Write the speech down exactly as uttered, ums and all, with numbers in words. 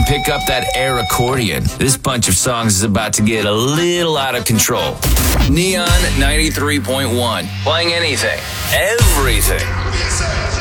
pick up that air accordion. This bunch of songs is about to get a little out of control. Neon ninety-three point one. Playing anything, everything.